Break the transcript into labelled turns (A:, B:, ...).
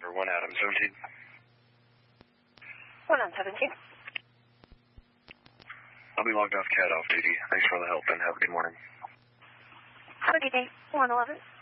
A: driver, 1 Adam 17.
B: 1 on 17.
A: I'll be logged off CAT off duty. Thanks for all the help and have a good morning.
B: Have a good day. 111.